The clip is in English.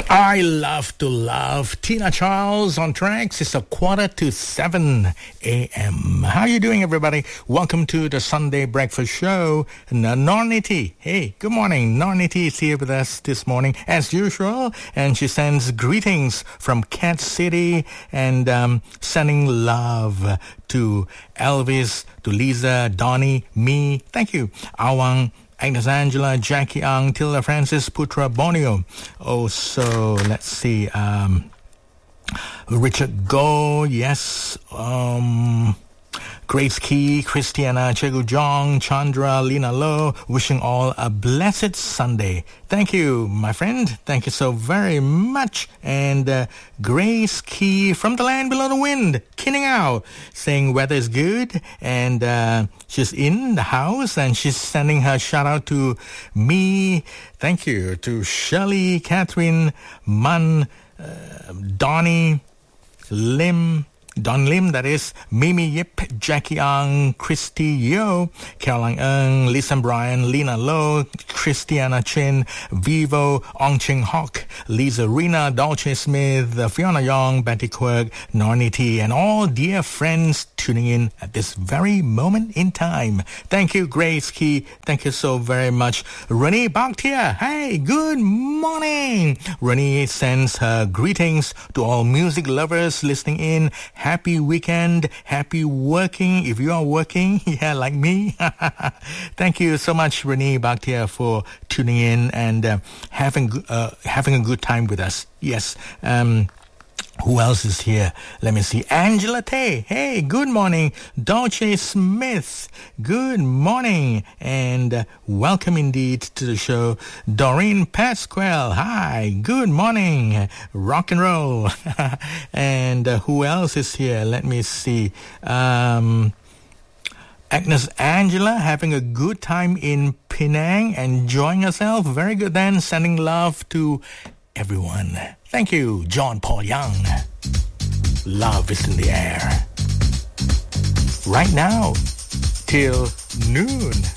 I love to love Tina Charles on tracks. It's 6:45 a.m. How are you doing, everybody? Welcome to the Sunday Breakfast Show. Nornity. Hey, good morning. Nornity is here with us this morning as usual, and she sends greetings from Cat City and sending love to Elvis, to Lisa, Donnie, me. Thank you. Awang, Agnes Angela, Jackie Ang, Tilda Francis, Putra Bonio. Oh, so let's see. Richard Go, yes. Grace Key, Christiana, Chegu Jong, Chandra, Lina Lo, wishing all a blessed Sunday. Thank you, my friend. Thank you so very much. And Grace Key from the land below the wind, Kiningao, saying weather is good. And she's in the house and she's sending her shout out to me. Thank you to Shirley, Catherine, Man, Donnie, Don Lim, that is, Mimi Yip, Jackie Ang, Christy Yo, Caroline Ng, Lisa Bryan, Lina Lo, Christiana Chin, Vivo, Ong Ching Hock, Lisa Rina, Dolce Smith, Fiona Young, Betty Quirk, Nornie T, and all dear friends tuning in at this very moment in time. Thank you, Grace Key. Thank you so very much. Renee Bakhtia, hey, good morning. Renee sends her greetings to all music lovers listening in. Happy weekend, happy working, if you are working, yeah, like me. Thank you so much, Renee Bakhtia, for tuning in and having a good time with us. Yes. Who else is here? Let me see. Angela Tay. Hey, good morning. Dolce Smith. Good morning. And welcome indeed to the show. Doreen Pasquale. Hi. Good morning. Rock and roll. And who else is here? Let me see. Agnes Angela having a good time in Penang, enjoying herself. Very good then. Sending love to everyone. Thank you, John Paul Young. Love is in the air. Right now, till noon.